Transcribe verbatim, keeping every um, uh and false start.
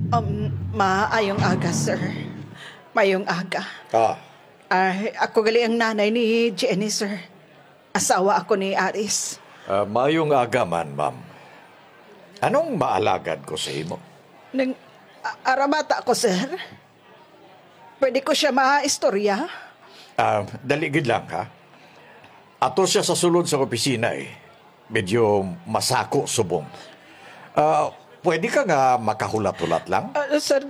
Um, maayong aga, sir. Mayong aga. Ah, Ay, ako gali ang nanay ni Jenny, sir. Asawa ako ni Aris. ah, mayong aga man, ma'am. Anong maalagad ko sa imo? Nang a- aramata ako, sir. Pwede ko siya maistorya? Ah, daligid lang, ha? Ato siya sa sulod sa opisina, eh. Medyo masako subong. Ah, pwede ka nga makahulat-hulat lang? Ah, sir,